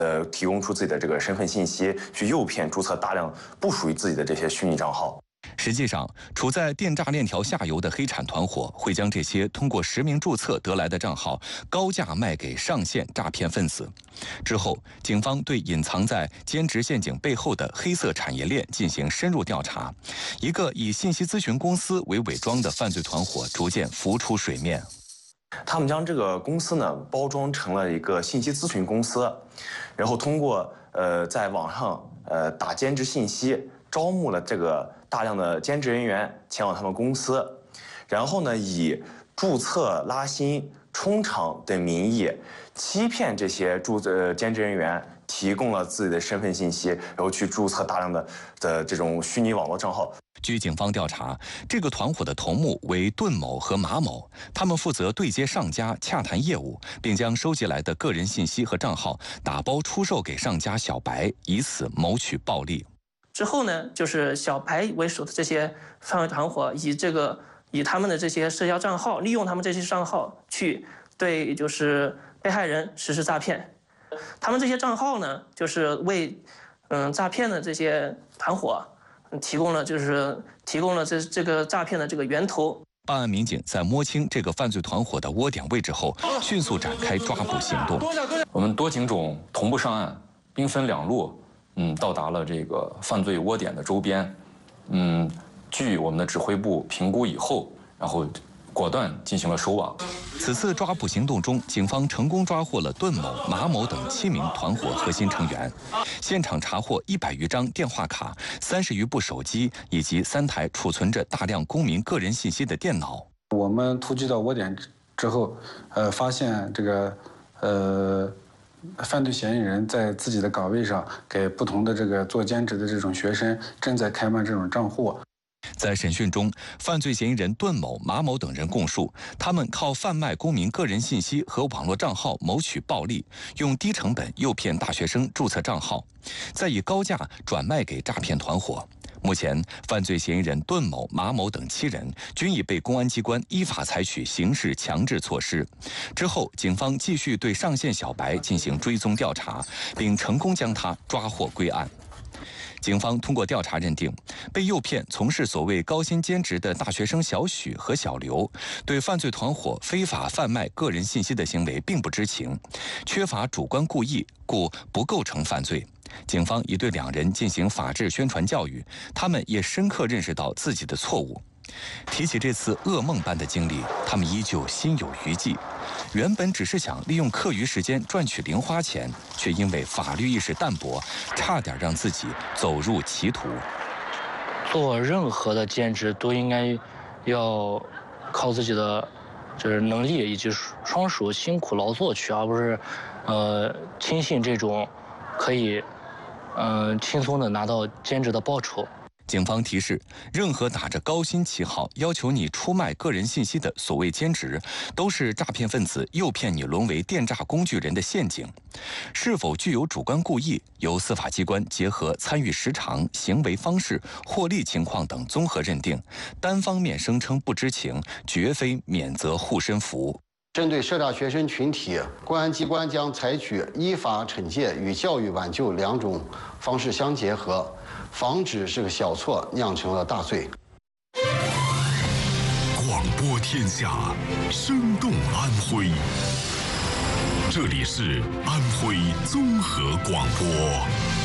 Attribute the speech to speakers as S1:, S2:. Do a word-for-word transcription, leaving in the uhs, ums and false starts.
S1: 呃，提供出自己的这个身份信息，去诱骗注册大量不属于自己的这些虚拟账号。
S2: 实际上，处在电诈链条下游的黑产团伙会将这些通过实名注册得来的账号高价卖给上线诈骗分子。之后，警方对隐藏在兼职陷阱背后的黑色产业链进行深入调查，一个以信息咨询公司为伪装的犯罪团伙逐渐浮出水面。
S1: 他们将这个公司呢包装成了一个信息咨询公司，然后通过呃在网上呃打兼职信息，招募了这个大量的兼职人员前往他们公司，然后呢以注册、拉新、充场等名义欺骗这些注册兼职人员，提供了自己的身份信息，然后去注册大量的的这种虚拟网络账号。
S2: 据警方调查，这个团伙的头目为顿某和马某，他们负责对接上家洽谈业务，并将收集来的个人信息和账号打包出售给上家小白，以此谋取暴利。
S3: 之后呢，就是小白为首的这些犯罪团伙以这个以他们的这些社交账号，利用他们这些账号去对就是被害人实施诈骗。他们这些账号呢，就是为嗯诈骗的这些团伙提供了就是提供了这这个诈骗的这个源头。
S2: 办案民警在摸清这个犯罪团伙的窝点位置后，迅速展开抓捕行动。
S4: 我们多警种同步上岸，兵分两路，嗯，到达了这个犯罪窝点的周边，嗯，据我们的指挥部评估以后，然后果断进行了收网。
S2: 此次抓捕行动中，警方成功抓获了顿某、马某等七名团伙核心成员，现场查获一百余张电话卡、三十余部手机以及三台储存着大量公民个人信息的电脑。
S5: 我们突击到窝点之后，呃，发现这个呃犯罪嫌疑人在自己的岗位上给不同的这个做兼职的这种学生正在开办这种账户。
S2: 在审讯中，犯罪嫌疑人顿某、马某等人供述，他们靠贩卖公民个人信息和网络账号谋取暴利，用低成本诱骗大学生注册账号，再以高价转卖给诈骗团伙。目前，犯罪嫌疑人顿某、马某等七人均已被公安机关依法采取刑事强制措施。之后，警方继续对上线小白进行追踪调查，并成功将他抓获归案。警方通过调查认定，被诱骗从事所谓高薪兼职的大学生小许和小刘，对犯罪团伙非法贩卖个人信息的行为并不知情，缺乏主观故意，故不构成犯罪。警方已对两人进行法治宣传教育，他们也深刻认识到自己的错误。提起这次噩梦般的经历，他们依旧心有余悸。原本只是想利用课余时间赚取零花钱，却因为法律意识淡薄，差点让自己走入歧途。
S6: 做任何的兼职都应该要靠自己的就是能力以及双手辛苦劳作去，而不是呃轻信这种可以嗯、呃、轻松的拿到兼职的报酬。
S2: 警方提示，任何打着高薪旗号要求你出卖个人信息的所谓兼职，都是诈骗分子诱骗你沦为电诈工具人的陷阱。是否具有主观故意，由司法机关结合参与时长、行为方式、获利情况等综合认定。单方面声称不知情，绝非免责护身符。
S7: 针对涉诈学生群体，公安机关将采取依法惩戒与教育挽救两种方式相结合，防止这个小错酿成了大罪。
S8: 广播天下，生动安徽。这里是安徽综合广播。